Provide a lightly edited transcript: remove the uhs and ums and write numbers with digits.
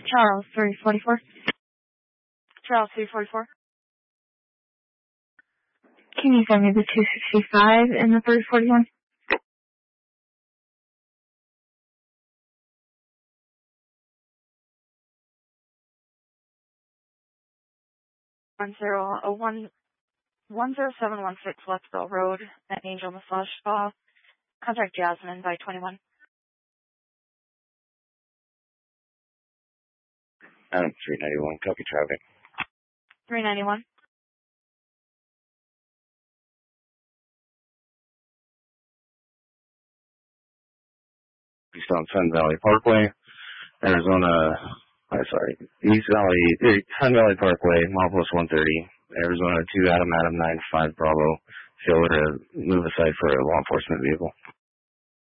Charles 344. Charles 344. Can you send me the 265 and the 341? One 10716 Westville Road at Angel Massage Spa. Contact Jasmine by 21. 391, copy traffic. 391. East on Sun Valley Parkway, East Valley, Sun Valley Parkway, milepost 130, Arizona 2 Adam 95 Bravo, failure to move aside for a law enforcement vehicle.